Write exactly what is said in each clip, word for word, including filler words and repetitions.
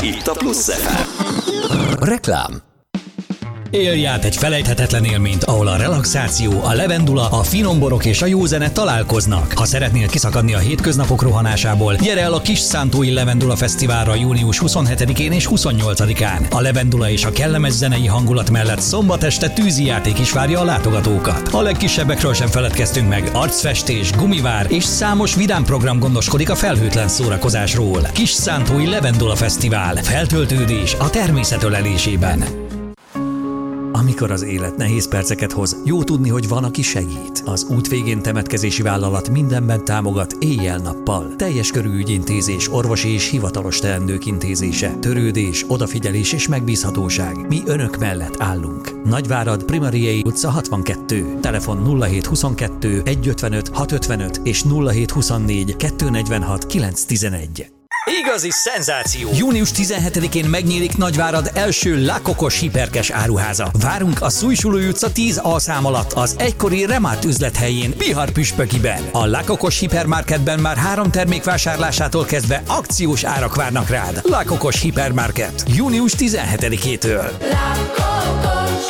Itt a Plusz ef em. Reklám. Élj át egy felejthetetlen élményt, ahol a relaxáció, a levendula, a finom borok és a jó zene találkoznak. Ha szeretnél kiszakadni a hétköznapok rohanásából, gyere el a Kisszántói Levendula Fesztiválra június huszonhetedikén és huszonnyolcadikán. A levendula és a kellemes zenei hangulat mellett szombat este tűzijáték is várja a látogatókat. A legkisebbekről sem feledkeztünk meg, arcfestés, gumivár és számos vidám program gondoskodik a felhőtlen szórakozásról. Kisszántói Levendula Fesztivál. Feltöltődés a természet ölelésében. Amikor az élet nehéz perceket hoz, jó tudni, hogy van, aki segít. Az út végén temetkezési vállalat mindenben támogat éjjel-nappal. Teljes körű ügyintézés, orvosi és hivatalos teendők intézése, törődés, odafigyelés és megbízhatóság. Mi önök mellett állunk. Nagyvárad, Primariei utca hatvankettő. Telefon nulla hét huszonkettő egyszázötvenöt hatszázötvenöt és nulla hét huszonnégy kétszáznegyvenhat kilencszáztizenegy. Igazi szenzáció! június tizenhetedikén megnyílik Nagyvárad első Lakokos hiperkes áruháza. Várunk a Szújsulói utca tíz A szám alatt az egykori Remárt üzlethelyén, Bihar püspökiben. A Lakokos hipermarketben már három termék vásárlásától kezdve akciós árak várnak rád. Lakokos hipermarket. június tizenhetedikétől. Lakokos,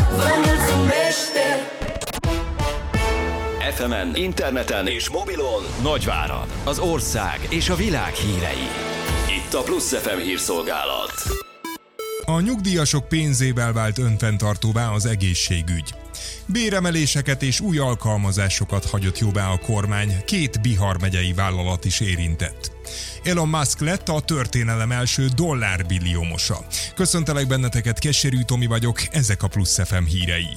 ef emen, interneten és mobilon Nagyvárad, az ország és a világ hírei. Itt a Plusz ef em hírszolgálat. A nyugdíjasok pénzével vált önfenntartóvá az egészségügy. Béremeléseket és új alkalmazásokat hagyott jóvá a kormány, két Bihar megyei vállalat is érintett. Elon Musk lett a történelem első dollárbilliómosa. Köszöntelek benneteket, Keserű Tomi vagyok, ezek a Plusz ef em hírei.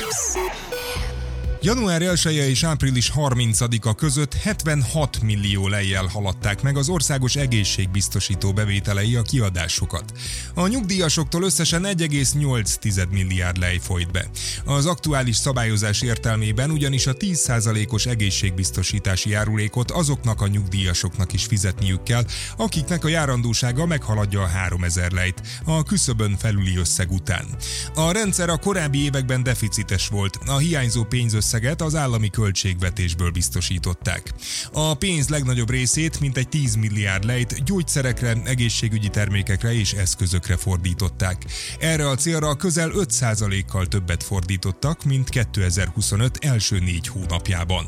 január elseje és április harmincadika között hetvenhat millió lejjel haladták meg az országos egészségbiztosító bevételei a kiadásokat. A nyugdíjasoktól összesen egy egész nyolc milliárd lej folyt be. Az aktuális szabályozás értelmében ugyanis a tíz százalékos egészségbiztosítási járulékot azoknak a nyugdíjasoknak is fizetniük kell, akiknek a járandósága meghaladja a háromezer lejt a küszöbön felüli összeg után. A rendszer a korábbi években deficites volt, a hiányzó pénzösszeget az állami költségvetésből biztosították. A pénz legnagyobb részét, mintegy tíz milliárd lejt gyógyszerekre, egészségügyi termékekre és eszközökre fordították. Erre a célra közel öt százalékkal többet fordítottak, mint kétezer-huszonöt első négy hónapjában.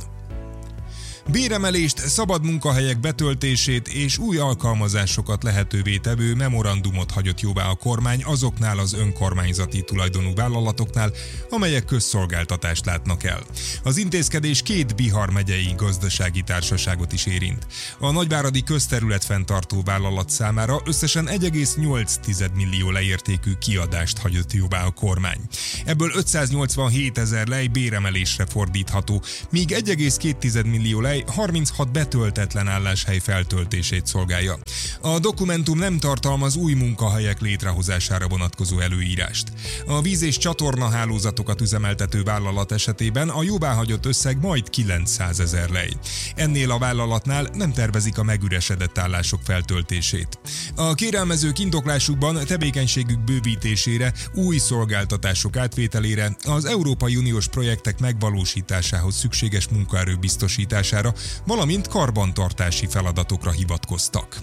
Béremelést, szabad munkahelyek betöltését és új alkalmazásokat lehetővé tevő memorandumot hagyott jóvá a kormány azoknál az önkormányzati tulajdonú vállalatoknál, amelyek közszolgáltatást látnak el. Az intézkedés két Bihar megyei gazdasági társaságot is érint. A nagyváradi közterületfenntartó vállalat számára összesen egy egész nyolc millió leértékű kiadást hagyott jóvá a kormány. Ebből ötszáznyolcvanhét ezer lej béremelésre fordítható, míg egy egész két millió lej harminchat betöltetlen álláshely feltöltését szolgálja. A dokumentum nem tartalmaz új munkahelyek létrehozására vonatkozó előírást. A víz- és csatornahálózatokat üzemeltető vállalat esetében a jóváhagyott összeg majd kilencszázezer lej. Ennél a vállalatnál nem tervezik a megüresedett állások feltöltését. A kérelmezők indoklásukban tevékenységük bővítésére, új szolgáltatások átvételére, az Európai Uniós projektek megvalósításához szükséges munkaerő biztosítására, valamint karbantartási feladatokra hivatkoztak.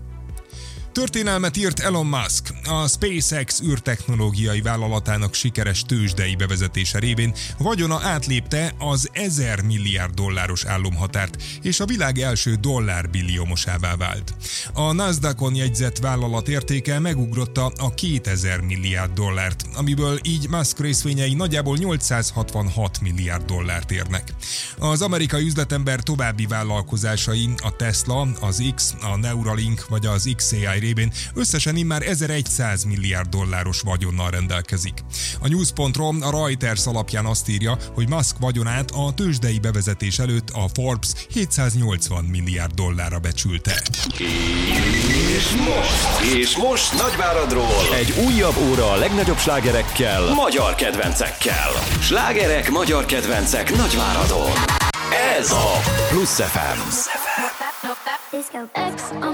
Történelmet írt Elon Musk. A SpaceX űrtechnológiai vállalatának sikeres tőzsdei bevezetése révén vagyona átlépte az ezer milliárd dolláros álomhatárt, és a világ első dollárbilliómosává vált. A Nasdaqon jegyzett vállalat értéke megugrotta a kétezer milliárd dollárt, amiből így Musk részvényei nagyjából nyolcszázhatvanhat milliárd dollárt érnek. Az amerikai üzletember további vállalkozásai, a Tesla, az X, a Neuralink vagy az iksz á i révén összesen immár ezerszáz milliárd dolláros vagyonnal rendelkezik. A news pont rom a Reuters alapján azt írja, hogy Musk vagyonát a tőzsdei bevezetés előtt a Forbes hétszáznyolcvan milliárd dollárra becsülte. És most, és most Nagyváradról egy újabb óra a legnagyobb slágerekkel, magyar kedvencekkel. Slágerek, magyar kedvencek Nagyváradon. Ez a Plusz ef em.